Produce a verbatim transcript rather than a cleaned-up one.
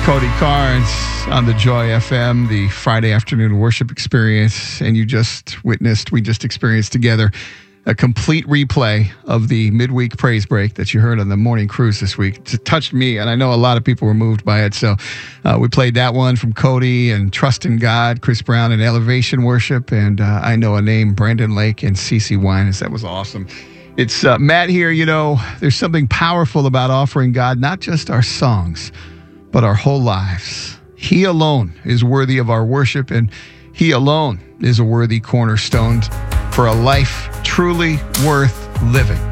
Cody Carnes on the Joy F M, the Friday afternoon worship experience. And you just witnessed, we just experienced together a complete replay of the midweek praise break that you heard on the morning cruise this week. It touched me, and I know a lot of people were moved by it. So uh, we played that one from Cody and Trust in God, Chris Brown and Elevation Worship, and uh, I Know a Name, Brandon Lake and Cece Winans. That was awesome. It's uh, Matt here. You know, there's something powerful about offering God not just our songs, but our whole lives. He alone is worthy of our worship, and He alone is a worthy cornerstone for a life truly worth living.